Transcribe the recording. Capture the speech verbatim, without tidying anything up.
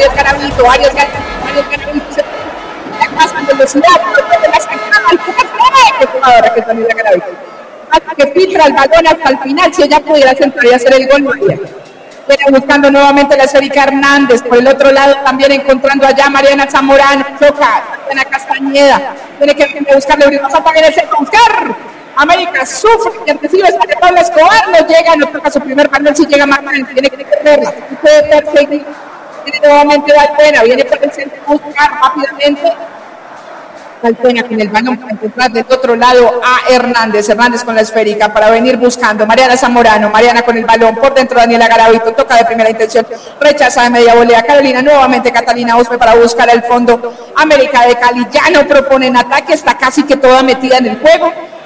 Arias Garavito, Arias Garavito, Arias Garavito, se la casa en velocidad, de la sacada, al qué jugadora que es Daniela Garavito. Hasta que filtra el balón hasta el final, si ella pudiera centrar y hacer el gol, no haría. Viene buscando nuevamente la esférica Hernández, por el otro lado también encontrando allá Mariana Zamorano, choca, Ana Castañeda, tiene que buscarle un más para que buscar. América sufre y recibe esta de Pablo Escobar, no llega, no toca su primer balón, si llega Martín, tiene que perderla, puede perseguir, tiene nuevamente Valbuena, viene por el centro a buscar rápidamente. Valbuena con el balón para encontrar del otro lado a Hernández, Hernández con la esférica para venir buscando, Mariana Zamorano, Mariana con el balón, por dentro Daniela Garavito, toca de primera intención, rechaza de media volea, Carolina, nuevamente Catalina Ospe para buscar el fondo, América de Cali ya no propone en ataque, está casi que toda metida en el juego,